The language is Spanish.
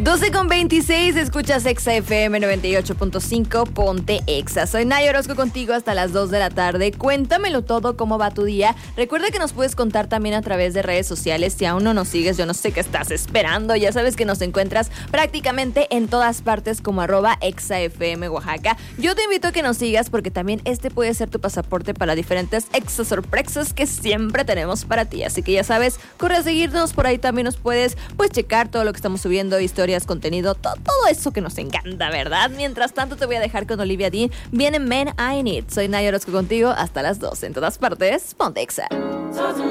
12:26, escuchas Exa FM 98.5, ponte Exa. Soy Nay Orozco contigo hasta las 2 de la tarde. Cuéntamelo todo, cómo va tu día. Recuerda que nos puedes contar también a través de redes sociales. Si aún no nos sigues, yo no sé qué estás esperando. Ya sabes que nos encuentras prácticamente en todas partes como @ExaFM Oaxaca. Yo te invito a que nos sigas porque también este puede ser tu pasaporte para diferentes Exa sorpresas que siempre tenemos para ti. Así que ya sabes, corre a seguirnos. Por ahí también nos puedes checar todo lo que estamos subiendo, historias, contenido, todo eso que nos encanta, ¿verdad? Mientras tanto te voy a dejar con Olivia Dean. Viene Men I Need. Soy Nay Orozco contigo hasta las 12. En todas partes, ponte Exa.